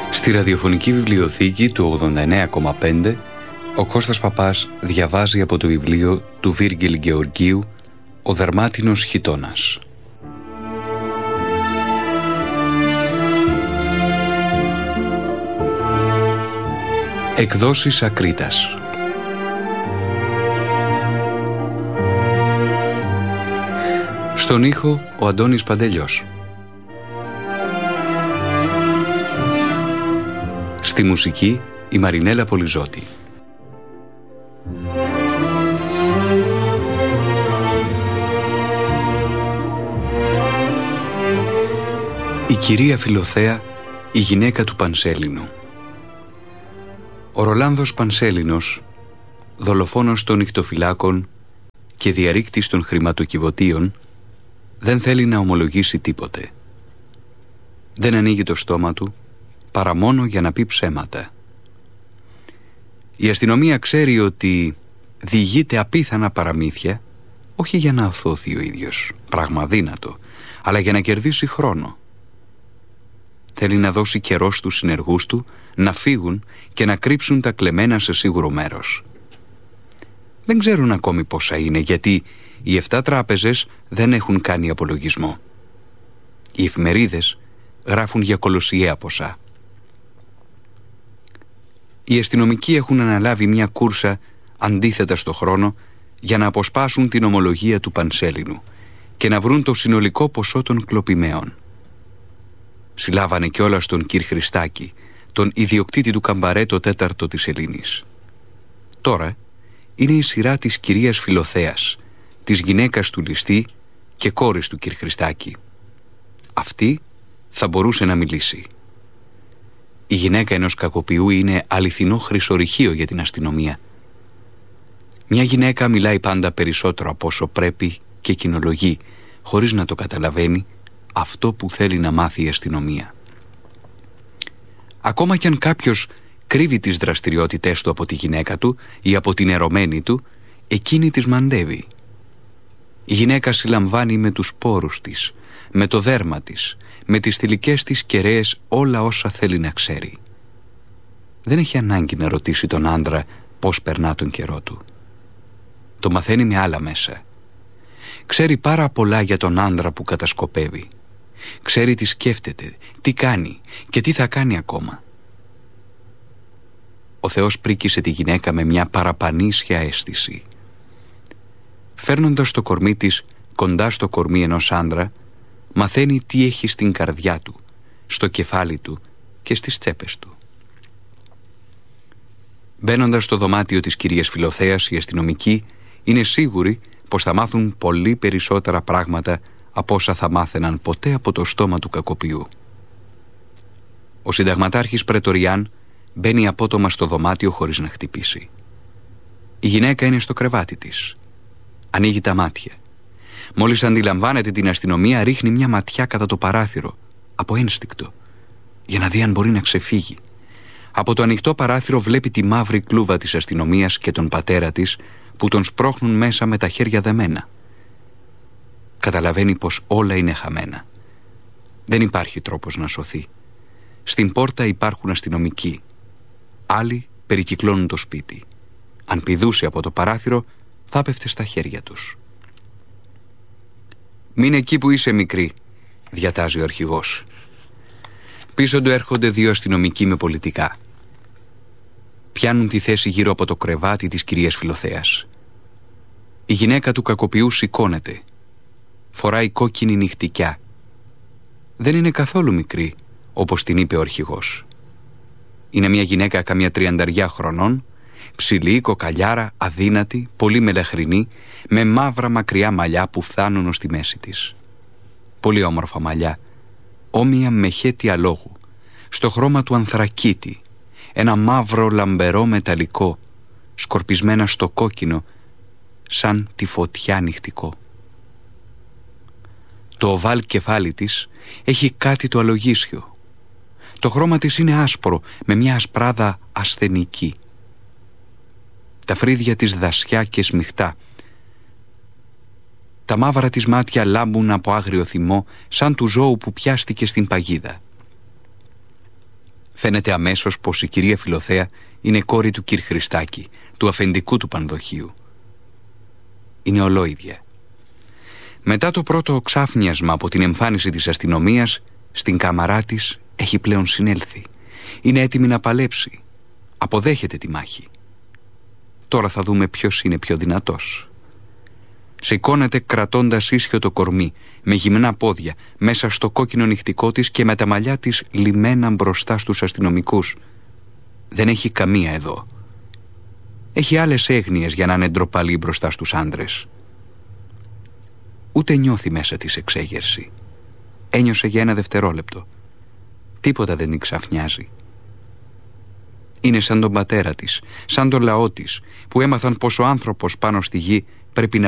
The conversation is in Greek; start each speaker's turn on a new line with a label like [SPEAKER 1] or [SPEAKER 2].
[SPEAKER 1] Στη ραδιοφωνική βιβλιοθήκη του 89,5 ο Κώστας Παπάς διαβάζει από το βιβλίο του Βίργιλ Γεωργίου «Ο δερμάτινος χιτώνας». Εκδόσεις Ακρίτας. Στον ήχο ο Αντώνης Παντελιός. Στη μουσική η Μαρινέλα Πολυζώτη. Η κυρία Φιλοθέα, η γυναίκα του Πανσέλινου. Ο Ρολάνδος Πανσέλινος, δολοφόνος των νυχτοφυλάκων και διαρρήκτης των χρηματοκιβωτίων, δεν θέλει να ομολογήσει τίποτε. Δεν ανοίγει το στόμα του παρά μόνο για να πει ψέματα. Η αστυνομία ξέρει ότι διηγείται απίθανα παραμύθια, όχι για να αθώθει ο ίδιος, πράγμα δύνατο, αλλά για να κερδίσει χρόνο. Θέλει να δώσει καιρό στους συνεργούς του να φύγουν και να κρύψουν τα κλεμμένα σε σίγουρο μέρος. Δεν ξέρουν ακόμη πόσα είναι, γιατί οι 7 τράπεζες δεν έχουν κάνει απολογισμό. Οι εφημερίδες γράφουν για κολοσιαία ποσά. Οι αστυνομικοί έχουν αναλάβει μια κούρσα αντίθετα στο χρόνο για να αποσπάσουν την ομολογία του Πανσέλινου και να βρουν το συνολικό ποσό των κλοπημαίων. Συλλάβανε κιόλας τον κυρ Χριστάκη, τον ιδιοκτήτη του καμπαρέ το 4ο της Ελλήνης. Τώρα είναι η σειρά της κυρίας Φιλοθέας, της γυναίκας του ληστή και κόρης του κυρ Χριστάκη. Αυτή θα μπορούσε να μιλήσει. Η γυναίκα ενός κακοποιού είναι αληθινό χρυσορυχείο για την αστυνομία. Μια γυναίκα μιλάει πάντα περισσότερο από όσο πρέπει και κοινολογεί, χωρίς να το καταλαβαίνει, αυτό που θέλει να μάθει η αστυνομία. Ακόμα κι αν κάποιος κρύβει τις δραστηριότητές του από τη γυναίκα του ή από την ερωμένη του, εκείνη τις μαντεύει. Η γυναίκα συλλαμβάνει με τους πόρους της, με το δέρμα της, με τις θηλυκές της κεραίες όλα όσα θέλει να ξέρει. Δεν έχει ανάγκη να ρωτήσει τον άντρα πώς περνά τον καιρό του. Το μαθαίνει με άλλα μέσα. Ξέρει πάρα πολλά για τον άντρα που κατασκοπεύει. Ξέρει τι σκέφτεται, τι κάνει και τι θα κάνει ακόμα. Ο Θεός πρίκησε τη γυναίκα με μια παραπανίσια αίσθηση. Φέρνοντας το κορμί της κοντά στο κορμί ενός άντρα, μαθαίνει τι έχει στην καρδιά του, στο κεφάλι του και στις τσέπες του. Μπαίνοντας στο δωμάτιο της κυρίας Φιλοθέας, οι αστυνομικοί είναι σίγουροι πως θα μάθουν πολύ περισσότερα πράγματα από όσα θα μάθαιναν ποτέ από το στόμα του κακοποιού. Ο συνταγματάρχης Πρετοριάν μπαίνει απότομα στο δωμάτιο χωρίς να χτυπήσει. Η γυναίκα είναι στο κρεβάτι της. Ανοίγει τα μάτια. Μόλις αντιλαμβάνεται την αστυνομία, ρίχνει μια ματιά κατά το παράθυρο, από ένστικτο, για να δει αν μπορεί να ξεφύγει. Από το ανοιχτό παράθυρο βλέπει τη μαύρη κλούβα της αστυνομίας και τον πατέρα της που τον σπρώχνουν μέσα με τα χέρια δεμένα. Καταλαβαίνει πως όλα είναι χαμένα. Δεν υπάρχει τρόπος να σωθεί. Στην πόρτα υπάρχουν αστυνομικοί. Άλλοι περικυκλώνουν το σπίτι. Αν πηδούσε από το παράθυρο, θα πέφτε στα χέρια τους. «Μείνε εκεί που είσαι, μικρή», διατάζει ο αρχηγός. Πίσω του έρχονται 2 αστυνομικοί με πολιτικά. Πιάνουν τη θέση γύρω από το κρεβάτι της κυρίας Φιλοθέας. Η γυναίκα του κακοποιού σηκώνεται. Φοράει κόκκινη νυχτικιά. Δεν είναι καθόλου μικρή, όπως την είπε ο αρχηγός. Είναι μια γυναίκα καμιά 30 χρονών, ψηλή, κοκαλιάρα, αδύνατη, πολύ μελαχρινή, με μαύρα μακριά μαλλιά που φτάνουν ως τη μέση της. Πολύ όμορφα μαλλιά, όμοια με χέτη αλόγου, στο χρώμα του ανθρακίτη, ένα μαύρο λαμπερό μεταλλικό, σκορπισμένα στο κόκκινο, σαν τη φωτιά νυχτικό. Το οβάλ κεφάλι της έχει κάτι το αλογίσιο. Το χρώμα της είναι άσπρο, με μια ασπράδα ασθενική. Τα φρύδια της δασιά και σμιχτά. Τα μαύρα της μάτια λάμπουν από άγριο θυμό, σαν του ζώου που πιάστηκε στην παγίδα. Φαίνεται αμέσως πως η κυρία Φιλοθέα είναι κόρη του κυρ Χριστάκη, του αφεντικού του Πανδοχείου. Είναι ολόιδια. Μετά το πρώτο ξάφνιασμα από την εμφάνιση της αστυνομίας, στην κάμαρά της έχει πλέον συνέλθει. Είναι έτοιμη να παλέψει. Αποδέχεται τη μάχη. Τώρα θα δούμε ποιος είναι πιο δυνατός. Σηκώνεται κρατώντας ίσιο το κορμί, με γυμνά πόδια, μέσα στο κόκκινο νυχτικό της και με τα μαλλιά της λυμμένα μπροστά στους αστυνομικούς. Δεν έχει καμία εδώ. Έχει άλλες έγνοιες για να είναι ντροπαλή μπροστά στους άντρες. Ούτε νιώθει μέσα της εξέγερση. Ένιωσε για ένα δευτερόλεπτο. Τίποτα δεν την ξαφνιάζει. Είναι σαν τον πατέρα της, σαν τον λαό της, που έμαθαν πως ο άνθρωπος πάνω στη γη πρέπει να